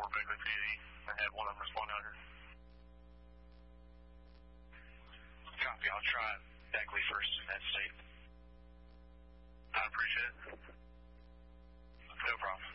Beckley PD. I had one of them respond out here. Copy. I'll try Beckley first in that state. I appreciate it. No problem.